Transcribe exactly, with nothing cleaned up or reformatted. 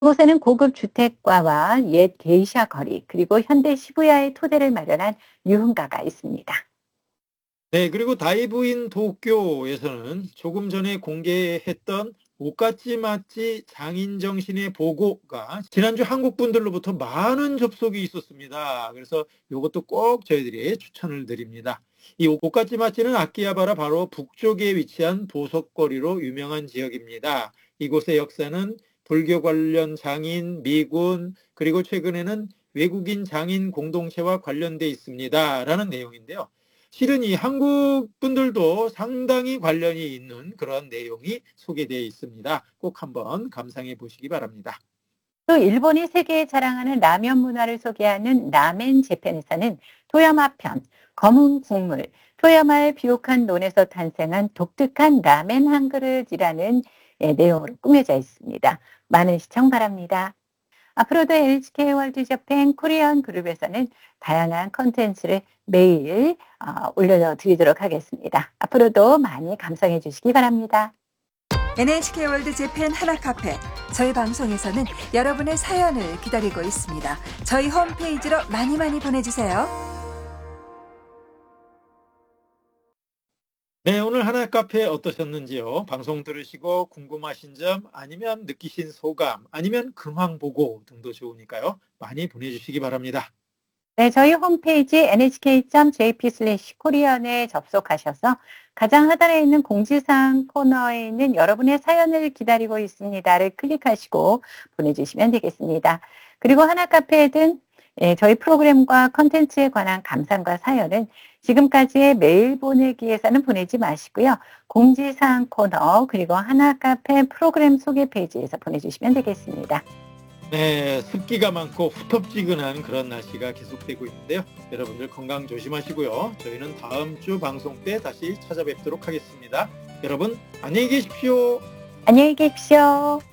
그곳에는 고급 주택가와 옛 게이샤 거리, 그리고 현대 시부야의 토대를 마련한 유흥가가 있습니다. 네, 그리고 다이브인 도쿄에서는 조금 전에 공개했던 오카치마치 장인정신의 보고가 지난주 한국 분들로부터 많은 접속이 있었습니다. 그래서 이것도 꼭 저희들이 추천을 드립니다. 이 오카치마치는 아키하바라 바로 북쪽에 위치한 보석거리로 유명한 지역입니다. 이곳의 역사는 불교 관련 장인, 미군, 그리고 최근에는 외국인 장인 공동체와 관련돼 있습니다. 라는 내용인데요. 실은 이 한국 분들도 상당히 관련이 있는 그런 내용이 소개되어 있습니다. 꼭 한번 감상해 보시기 바랍니다. 또 일본이 세계에 자랑하는 라면 문화를 소개하는 라멘 재팬에서는 토야마 편, 검은 국물, 토야마의 비옥한 논에서 탄생한 독특한 라멘 한 그릇이라는 예, 내용으로 꾸며져 있습니다. 많은 시청 바랍니다. 앞으로도 엔에이치케이 월드 재팬 코리안 그룹에서는 다양한 컨텐츠를 매일 어, 올려드리도록 하겠습니다. 앞으로도 많이 감상해 주시기 바랍니다. 엔에이치케이 월드 재팬 하나카페. 저희 방송에서는 여러분의 사연을 기다리고 있습니다. 저희 홈페이지로 많이 많이 보내주세요. 네, 오늘 하나 카페 어떠셨는지요? 방송 들으시고 궁금하신 점 아니면 느끼신 소감 아니면 근황 보고 등도 좋으니까요. 많이 보내주시기 바랍니다. 네, 저희 홈페이지 엔에이치케이 점 제이피 슬래시 코리안에 접속하셔서 가장 하단에 있는 공지사항 코너에 있는 여러분의 사연을 기다리고 있습니다를 클릭하시고 보내주시면 되겠습니다. 그리고 하나카페든 예, 저희 프로그램과 컨텐츠에 관한 감상과 사연은 지금까지의 메일 보내기에서는 보내지 마시고요. 공지사항 코너 그리고 하나카페 프로그램 소개 페이지에서 보내주시면 되겠습니다. 네, 습기가 많고 후텁지근한 그런 날씨가 계속되고 있는데요. 여러분들 건강 조심하시고요. 저희는 다음 주 방송 때 다시 찾아뵙도록 하겠습니다. 여러분 안녕히 계십시오. 안녕히 계십시오.